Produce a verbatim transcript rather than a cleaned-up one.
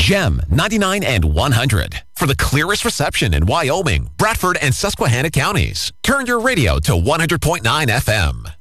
Gem ninety-nine and one hundred. For the clearest reception in Wyoming, Bradford, and Susquehanna counties. Turn your radio to one hundred point nine F M.